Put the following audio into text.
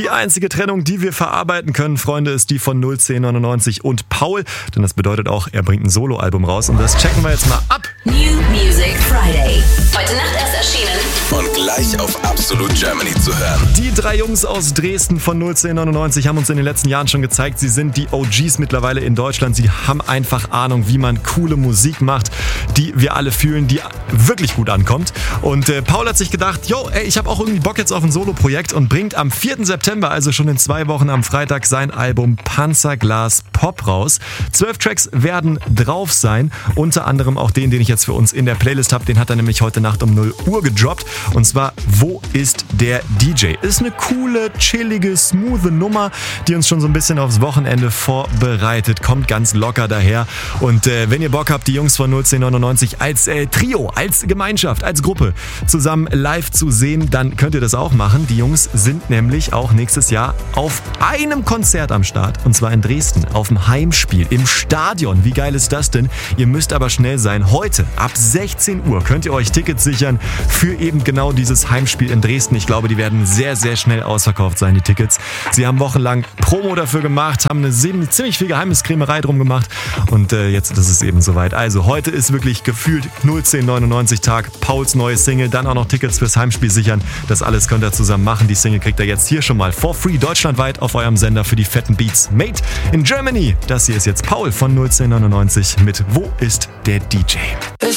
Die einzige Trennung, die wir verarbeiten können, Freunde, ist die von 01099 und Paul. Denn das bedeutet auch, er bringt ein Soloalbum raus. Und das checken wir jetzt mal ab. New Music Friday. Heute Nacht erst erschienen. Und gleich auf Absolute Germany zu hören. Die 3 Jungs aus Dresden von 01099 haben uns in den letzten Jahren schon gezeigt, sie sind die OGs mittlerweile in Deutschland. Sie haben einfach Ahnung, wie man coole Musik macht, die wir alle fühlen, die wirklich gut ankommt. Und Paul hat sich gedacht, ich habe auch irgendwie Bock jetzt auf ein Solo-Projekt und bringt am 4. September, also schon in 2 Wochen am Freitag, sein Album Panzerglas Pop raus. 12 Tracks werden drauf sein, unter anderem auch den ich jetzt für uns in der Playlist habe. Den hat er nämlich heute Nacht um 0 Uhr gedroppt. Und zwar, Wo ist der DJ? Ist eine coole, chillige, smooth Nummer, die uns schon so ein bisschen aufs Wochenende vorbereitet. Kommt ganz locker daher. Und wenn ihr Bock habt, die Jungs von 01099 als Trio, als Gemeinschaft, als Gruppe zusammen live zu sehen, dann könnt ihr das auch machen. Die Jungs sind nämlich auch nächstes Jahr auf einem Konzert am Start. Und zwar in Dresden, auf dem Heimspiel im Stadion. Wie geil ist das denn? Ihr müsst aber schnell sein. Heute ab 16 Uhr könnt ihr euch Tickets sichern für eben genau dieses Heimspiel in Dresden. Ich glaube, die werden sehr, sehr schnell ausverkauft sein, die Tickets. Sie haben wochenlang Promo dafür gemacht, haben eine ziemlich viel Geheimniskrämerei drum gemacht und jetzt ist es eben soweit. Also heute ist wirklich gefühlt 01099 Tag, Pauls neue Single, dann auch noch Tickets fürs Heimspiel sichern. Das alles könnt ihr zusammen machen. Die Single kriegt ihr jetzt hier schon mal for free deutschlandweit auf eurem Sender für die fetten Beats. Made in Germany. Das hier ist jetzt Paul von 01099 mit Wo ist der DJ?